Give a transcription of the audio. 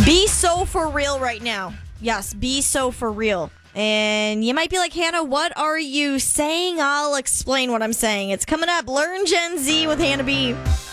Be so for real right now. Yes, be so for real. And you might be like, Hannah, what are you saying? I'll explain what I'm saying. It's coming up. Learn Gen Z with Hannah B.